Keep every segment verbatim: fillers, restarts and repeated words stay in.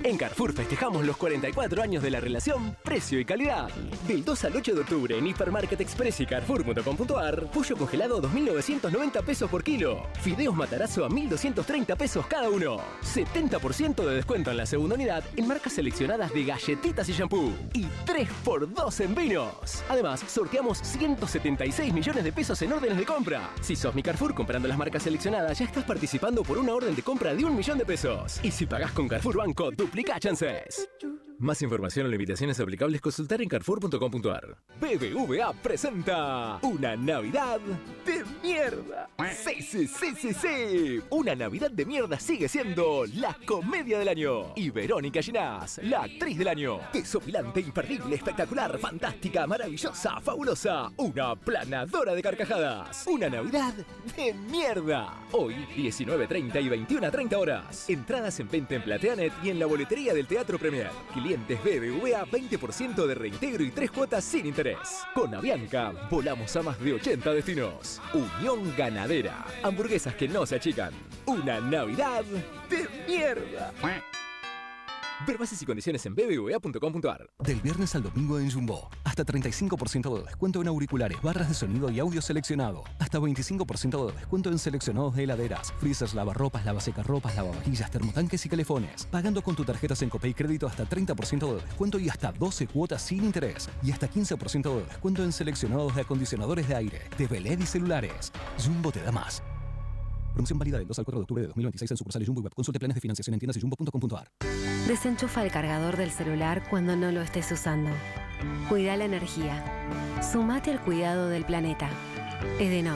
En Carrefour festejamos los cuarenta y cuatro años de la relación precio y calidad. Del dos al ocho de octubre en Hipermarket Express y Carrefour punto com punto ar, pollo congelado dos mil novecientos noventa pesos por kilo. Fideos Matarazzo a mil doscientos treinta pesos cada uno. setenta por ciento de descuento en la segunda unidad en marcas seleccionadas de galletitas y shampoo. Y tres por dos en vinos. Además, sorteamos ciento setenta y seis millones de pesos en órdenes de compra. Si sos mi Carrefour comprando las marcas seleccionadas, ya estás participando por una orden de compra de un millón de pesos. Y si pagás con Carrefour Banco, duplica chances. Más información o limitaciones aplicables consultar en Carrefour punto com punto ar. B B V A presenta una Navidad de mierda. Sí, sí, sí, sí, sí. Una Navidad de mierda sigue siendo la comedia del año. Y Verónica Ginás, la actriz del año. Desopilante, imperdible, espectacular, fantástica, maravillosa, fabulosa. Una planadora de carcajadas. Una Navidad de mierda. Hoy, diecinueve treinta y veintiuna treinta horas. Entradas en venta en Plateanet y en la boletería del Teatro Premier. Clientes B B V A veinte por ciento de reintegro y tres cuotas sin interés. Con Avianca, volamos a más de ochenta destinos. Unión Ganadera. Hamburguesas que no se achican. Una Navidad de mierda. Ver bases y condiciones en b b v a punto com punto ar. Del viernes al domingo en Jumbo. Hasta treinta y cinco por ciento de descuento en auriculares, barras de sonido y audio seleccionado. Hasta veinticinco por ciento de descuento en seleccionados de heladeras, freezers, lavarropas, lavasecarropas, lavavajillas, termotanques y calefones. Pagando con tu tarjeta Sencope y crédito hasta treinta por ciento de descuento y hasta doce cuotas sin interés. Y hasta quince por ciento de descuento en seleccionados de acondicionadores de aire, de T V L E D y celulares. Jumbo te da más. Promoción válida del dos al cuatro de octubre de dos mil veintiséis en sucursales Jumbo y Web. Consulte planes de financiación en tiendas y jumbo punto com punto ar. Desenchufa el cargador del celular cuando no lo estés usando. Cuida la energía. Sumate al cuidado del planeta. Edenor.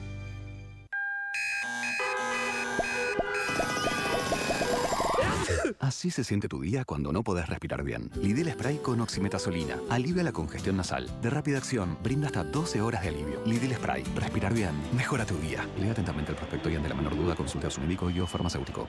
Así se siente tu día cuando no podés respirar bien. Lidl Spray con oximetazolina. Alivia la congestión nasal. De rápida acción, brinda hasta doce horas de alivio. Lidl Spray. Respirar bien. Mejora tu día. Lea atentamente el prospecto y ante la menor duda consulte a su médico y o farmacéutico.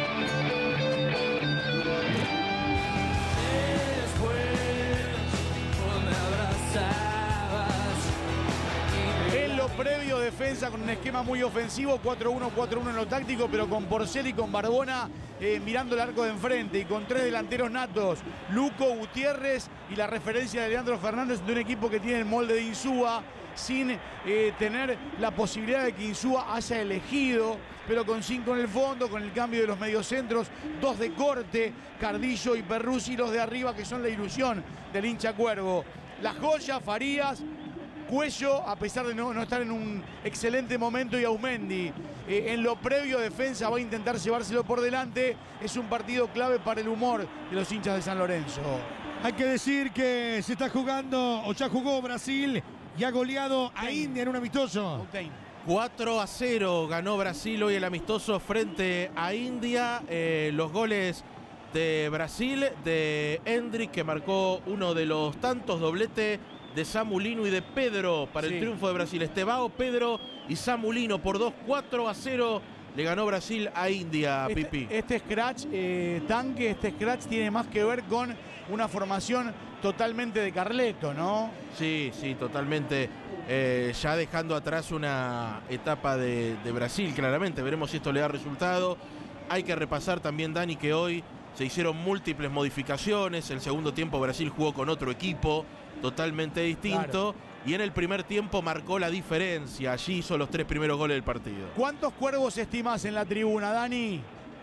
Previo defensa con un esquema muy ofensivo, cuatro uno cuatro uno en lo táctico, pero con Porcel y con Barbona eh, mirando el arco de enfrente y con tres delanteros natos, Luco, Gutiérrez y la referencia de Leandro Fernández, de un equipo que tiene el molde de Insúa, sin eh, tener la posibilidad de que Insúa haya elegido, pero con cinco en el fondo, con el cambio de los mediocentros, dos de corte, Cardillo y Perruzzi, los de arriba que son la ilusión del hincha Cuervo. La joya, Farías, Cuello, a pesar de no, no estar en un excelente momento, y Aumendi. Eh, en lo previo, defensa va a intentar llevárselo por delante. Es un partido clave para el humor de los hinchas de San Lorenzo. Hay que decir que se está jugando, o ya jugó Brasil y ha goleado a India en un amistoso. cuatro a cero ganó Brasil hoy el amistoso frente a India. Eh, los goles de Brasil, de Hendrick, que marcó uno de los tantos, doblete de Samulino y de Pedro para sí. El triunfo de Brasil. Estevao, Pedro y Samulino por dos, cuatro a cero le ganó Brasil a India, este, Pipi. Este scratch, eh, tanque, este scratch tiene más que ver con una formación totalmente de Carleto, ¿no? Sí, sí, totalmente. Eh, ya dejando atrás una etapa de, de Brasil, claramente. Veremos si esto le da resultado. Hay que repasar también, Dani, que hoy se hicieron múltiples modificaciones. El segundo tiempo Brasil jugó con otro equipo totalmente distinto, claro. Y en el primer tiempo marcó la diferencia. Allí hizo los tres primeros goles del partido. ¿Cuántos cuervos estimás en la tribuna, Dani?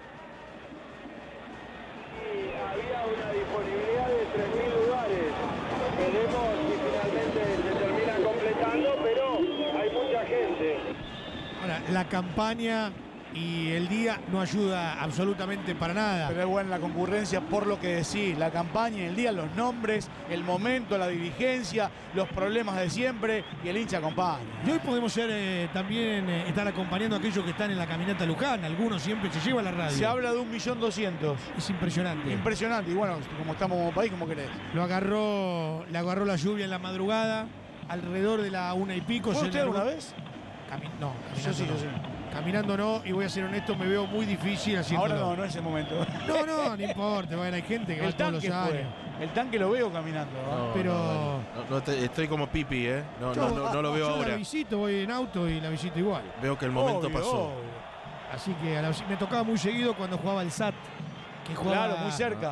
Sí, había una disponibilidad de tres mil lugares. Veremos si finalmente se termina completando, pero hay mucha gente. Ahora, la campaña y el día no ayuda absolutamente para nada. Pero es buena la concurrencia por lo que decís, la campaña, el día, los nombres, el momento, la dirigencia, los problemas de siempre, y el hincha acompaña. Y hoy podemos ser eh, también eh, estar acompañando a aquellos que están en la caminata Luján. Algunos siempre se lleva la radio. Se habla de un millón doscientos. Es impresionante. Impresionante, y bueno, como estamos como país, como querés. Lo agarró, le agarró la lluvia en la madrugada, alrededor de la una y pico. ¿Fue usted alguna vez? Cami no, yo sí, yo sí. Caminando no, y voy a ser honesto, me veo muy difícil haciéndolo. Ahora no, no es el momento. No, no, no importa, bueno, hay gente que el va todos los años. Fue. El tanque lo veo caminando. ¿no? No, pero no, no, no te, estoy como Pipi, ¿eh? No, yo, no, no, no lo veo yo ahora. La visito, voy en auto y la visito igual. Veo que el momento obvio, pasó. Obvio. Así que a la, me tocaba muy seguido cuando jugaba el S A T. Que jugaba, claro, muy cerca.